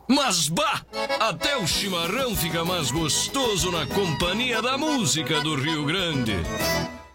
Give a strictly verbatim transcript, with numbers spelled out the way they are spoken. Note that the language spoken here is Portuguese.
Mas bah! Até o chimarrão fica mais gostoso na companhia da música do Rio Grande.